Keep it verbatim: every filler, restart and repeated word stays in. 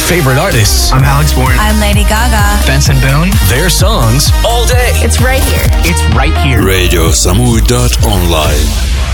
favorite artists. I'm Alex Bourne. I'm Lady Gaga. Benson Boone. Their songs all day. It's right here. It's right here. radio samui dot online